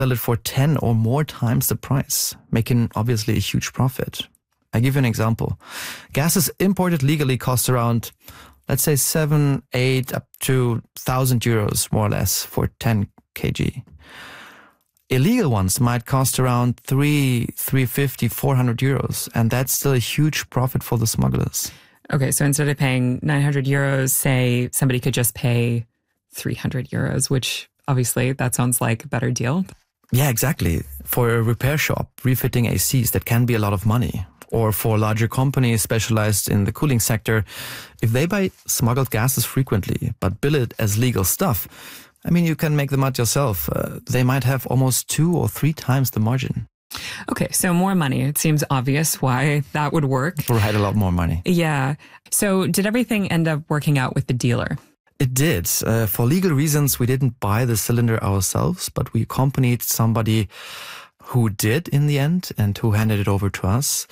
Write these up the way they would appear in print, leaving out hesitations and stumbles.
sell it for 10 or more times the price, making obviously a huge profit. I give you an example. Gases imported legally cost around, let's say 7, 8, up to 1,000 euros, more or less, for 10 kg. Illegal ones might cost around 350, 400 euros, and that's still a huge profit for the smugglers. Okay, so instead of paying 900 euros, say somebody could just pay 300 euros, which obviously that sounds like a better deal. Yeah, exactly. For a repair shop, refitting ACs, that can be a lot of money. Or for larger companies specialized in the cooling sector, if they buy smuggled gases frequently, but bill it as legal stuff, I mean, you can make the math yourself. They might have almost 2 or 3 times the margin. Okay, so more money. It seems obvious why that would work. Right, a lot more money. Yeah. So did everything end up working out with the dealer? It did. For legal reasons, we didn't buy the cylinder ourselves, but we accompanied somebody who did in the end and who handed it over to us.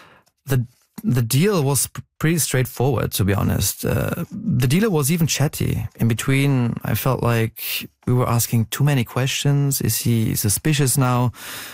The deal was pretty straightforward, to be honest. The dealer was even chatty. In between, I felt like we were asking too many questions. Is he suspicious now?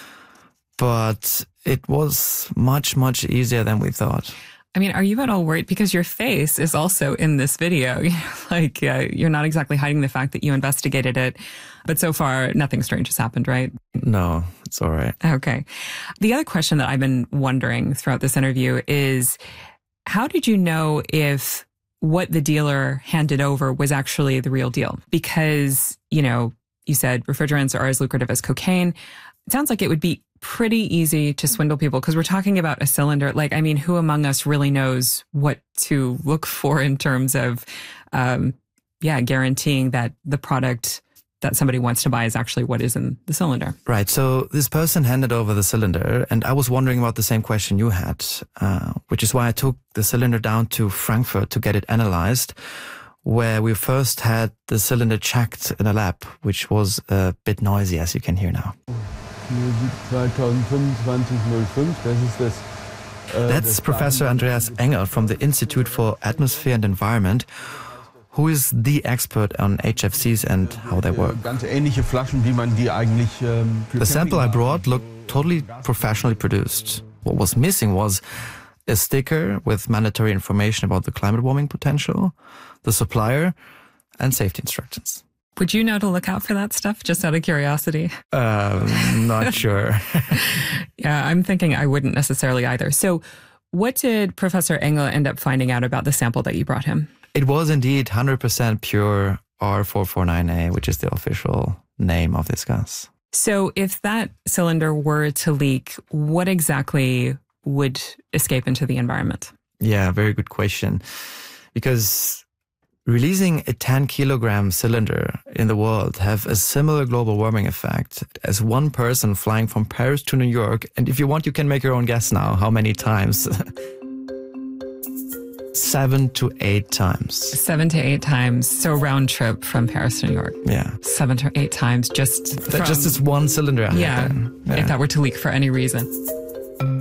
But it was much, much easier than we thought. I mean, are you at all worried? Because your face is also in this video. Like, you're not exactly hiding the fact that you investigated it. But so far, nothing strange has happened, right? No, it's all right. Okay. The other question that I've been wondering throughout this interview is, how did you know if what the dealer handed over was actually the real deal? Because, you said refrigerants are as lucrative as cocaine. It sounds like it would be pretty easy to swindle people because we're talking about a cylinder. Like, I mean, who among us really knows what to look for in terms of, guaranteeing that the product that somebody wants to buy is actually what is in the cylinder? Right. So this person handed over the cylinder, and I was wondering about the same question you had, which is why I took the cylinder down to Frankfurt to get it analyzed, where we first had the cylinder checked in a lab, which was a bit noisy, as you can hear now. That's Professor Andreas Engel from the Institute for Atmosphere and Environment, who is the expert on HFCs and how they work. The sample I brought looked totally professionally produced. What was missing was a sticker with mandatory information about the climate warming potential, the supplier, and safety instructions. Would you know to look out for that stuff, just out of curiosity? Not sure. Yeah, I'm thinking I wouldn't necessarily either. So what did Professor Engel end up finding out about the sample that you brought him? It was indeed 100% pure R449A, which is the official name of this gas. So if that cylinder were to leak, what exactly would escape into the environment? Yeah, very good question. Because releasing a 10-kilogram cylinder in the world have a similar global warming effect as one person flying from Paris to New York. And if you want, you can make your own guess now. How many times? 7 to 8 times. 7 to 8 times. So round trip from Paris to New York. Yeah. 7 to 8 times just this one cylinder. Yeah, if that were to leak for any reason.